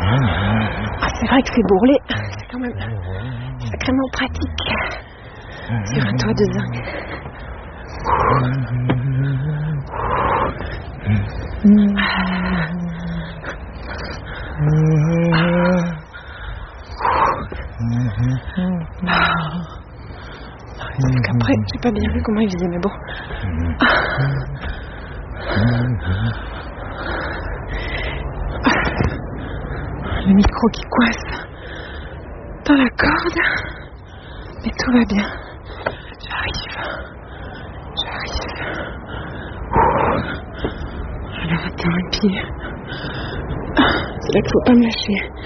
Ah, c'est vrai que c'est bourrelé, c'est quand même sacrément pratique sur un toit de zinc. Parce qu'après, j'ai pas bien vu comment il faisait, mais bon. Le micro qui coince dans la corde, mais tout va bien. J'arrive. Alors attends un pied. C'est là qu'il faut pas me lâcher.